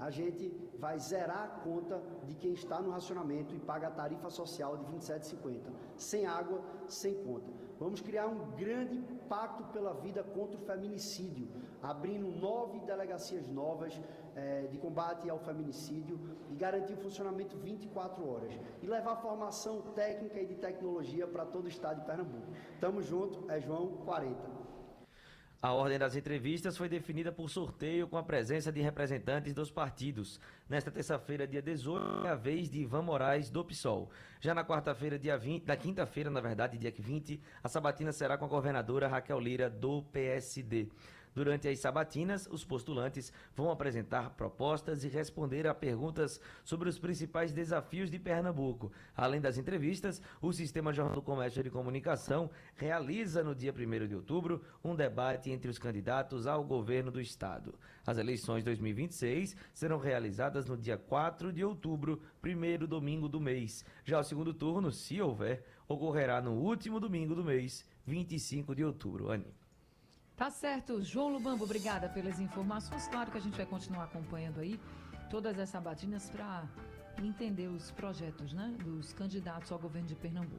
a gente vai zerar a conta de quem está no racionamento e paga a tarifa social de R$ 27,50, sem água, sem conta. Vamos criar um grande pacto pela vida contra o feminicídio, abrindo 9 delegacias novas de combate ao feminicídio e garantir o funcionamento 24 horas. E levar formação técnica e de tecnologia para todo o estado de Pernambuco. Tamo junto, é João 40. A ordem das entrevistas foi definida por sorteio com a presença de representantes dos partidos. Nesta terça-feira, dia 18, é a vez de Ivan Moraes, do PSOL. Já na quarta-feira, dia 20, na quinta-feira, na verdade, dia 20, a sabatina será com a governadora Raquel Lira, do PSD. Durante as sabatinas, os postulantes vão apresentar propostas e responder a perguntas sobre os principais desafios de Pernambuco. Além das entrevistas, o Sistema Jornal do Comércio de Comunicação realiza no dia 1º de outubro um debate entre os candidatos ao governo do estado. As eleições 2026 serão realizadas no dia 4 de outubro, primeiro domingo do mês. Já o segundo turno, se houver, ocorrerá no último domingo do mês, 25 de outubro. Ani. Tá certo, João Lubambo, obrigada pelas informações. Claro que a gente vai continuar acompanhando aí todas as sabatinas para entender os projetos, né, dos candidatos ao governo de Pernambuco.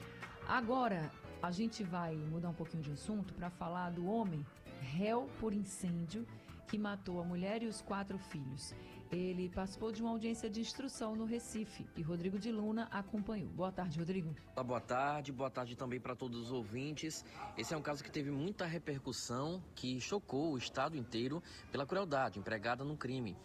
Agora, a gente vai mudar um pouquinho de assunto para falar do homem réu por incêndio que matou a mulher e os 4 filhos. Ele participou de uma audiência de instrução no Recife e Rodrigo de Luna acompanhou. Boa tarde, Rodrigo. Boa tarde também para todos os ouvintes. Esse é um caso que teve muita repercussão, que chocou o estado inteiro pela crueldade empregada no crime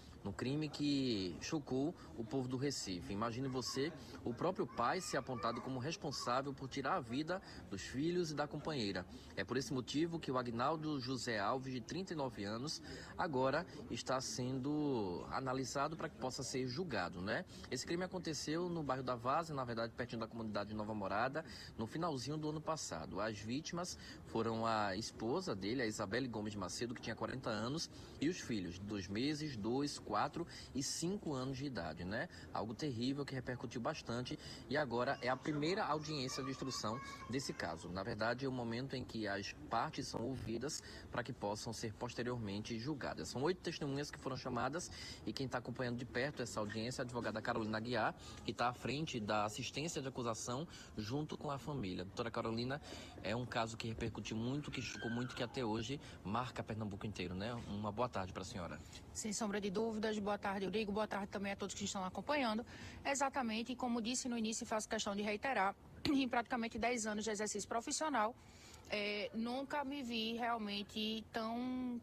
que chocou o povo do Recife. Imagine você, o próprio pai ser apontado como responsável por tirar a vida dos filhos e da companheira. É por esse motivo que o Agnaldo José Alves, de 39 anos, agora está sendo analisado para que possa ser julgado, né? Esse crime aconteceu no bairro da Várzea, na verdade pertinho da comunidade de Nova Morada, no finalzinho do ano passado. As vítimas foram a esposa dele, a Isabelle Gomes Macedo, que tinha 40 anos, e os filhos, de 2 meses, 2, 4 e 5 anos de idade, né? Algo terrível que repercutiu bastante e agora é a primeira audiência de instrução desse caso. Na verdade, é o momento em que as partes são ouvidas para que possam ser posteriormente julgadas. São 8 testemunhas que foram chamadas e quem está acompanhando de perto essa audiência é a advogada Carolina Aguiar, que está à frente da assistência de acusação junto com a família. Doutora Carolina, é um caso que repercutiu muito, que chocou muito, que até hoje marca Pernambuco inteiro, né? Uma boa tarde para a senhora. Sem sombra de dúvidas, boa tarde, Rodrigo, boa tarde também a todos que estão acompanhando. Exatamente, como disse no início, faço questão de reiterar, em praticamente 10 anos de exercício profissional, nunca me vi realmente tão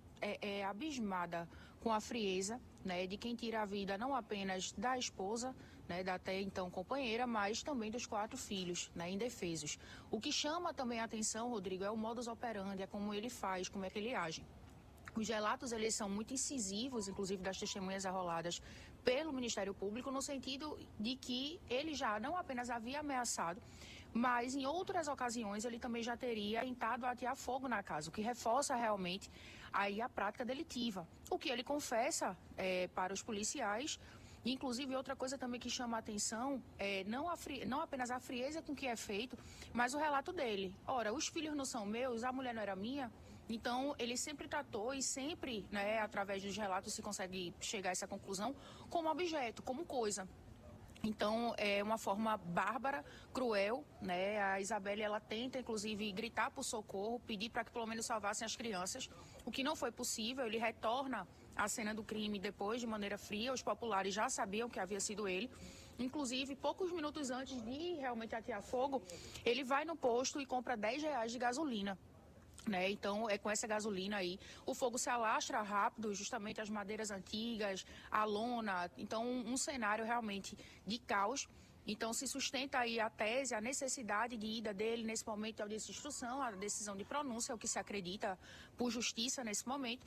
abismada com a frieza, né, de quem tira a vida não apenas da esposa, né, da até então companheira, mas também dos 4 filhos, né, indefesos. O que chama também a atenção, Rodrigo, é o modus operandi, é como ele faz, como é que ele age. Os relatos, eles são muito incisivos, inclusive das testemunhas arroladas pelo Ministério Público, no sentido de que ele já não apenas havia ameaçado, mas em outras ocasiões ele também já teria tentado atear fogo na casa, o que reforça realmente aí a prática delitiva. O que ele confessa para os policiais. Inclusive, outra coisa também que chama a atenção é não apenas a frieza com que é feito, mas o relato dele. Ora, os filhos não são meus, a mulher não era minha. Então, ele sempre tratou e sempre, né, através dos relatos, se consegue chegar a essa conclusão, como objeto, como coisa. Então, é uma forma bárbara, cruel, né? A Isabelle, ela tenta, inclusive, gritar por socorro, pedir para que pelo menos salvassem as crianças, o que não foi possível. Ele retorna à cena do crime depois, de maneira fria. Os populares já sabiam que havia sido ele. Inclusive, poucos minutos antes de realmente atear fogo, ele vai no posto e compra R$10 de gasolina. Né? Então, com essa gasolina aí, o fogo se alastra rápido, justamente as madeiras antigas, a lona. Então, um cenário realmente de caos. Então, se sustenta aí a tese, a necessidade de ida dele nesse momento de audiência de instrução, a decisão de pronúncia, é o que se acredita por justiça nesse momento.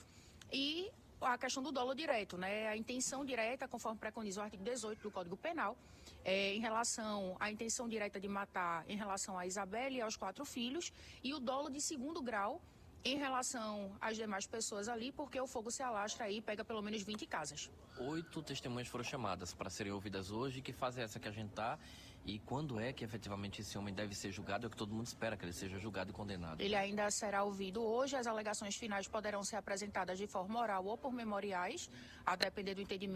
E a questão do dolo direto, né? A intenção direta, conforme preconiza o artigo 18 do Código Penal, em relação à intenção direta de matar em relação a Isabelle e aos 4 filhos, e o dolo de 2º grau em relação às demais pessoas ali, porque o fogo se alastra aí e pega pelo menos 20 casas. 8 testemunhas foram chamadas para serem ouvidas hoje. Que fase é essa que a gente está? E quando é que efetivamente esse homem deve ser julgado? É o que todo mundo espera, que ele seja julgado e condenado. Ele ainda será ouvido hoje. As alegações finais poderão ser apresentadas de forma oral ou por memoriais, a depender do entendimento